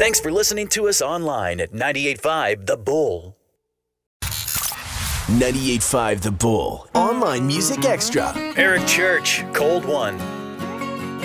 Thanks for listening to us online at 98.5 The Bull. 98.5 The Bull. Online Music Extra. Eric Church, Cold One.